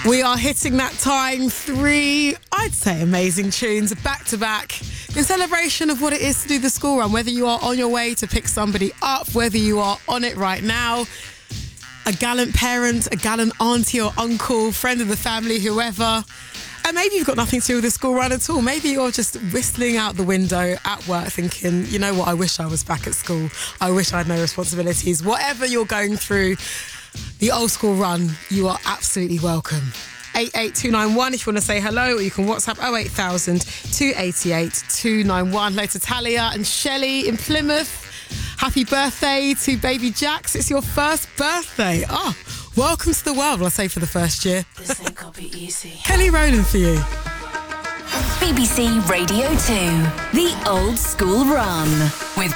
We are hitting that time. 3, I'd say, amazing tunes back to back in celebration of what it is to do the school run. Whether you are on your way to pick somebody up, whether you are on it right now, a gallant parent, a gallant auntie or uncle, friend of the family, whoever. And maybe you've got nothing to do with the school run at all. Maybe you're just whistling out the window at work thinking, you know what, I wish I was back at school. I wish I had no responsibilities. Whatever you're going through, the old school run, you are absolutely welcome. 88291 if you want to say hello, or you can WhatsApp 08000 288 291. Hello to Talia and Shelley in Plymouth. Happy birthday to baby Jax. It's your first birthday. Oh, welcome to the world, I'll say, for the first year. This ain't gonna be easy. Kelly Rowland for you. BBC Radio 2, The Old School Run with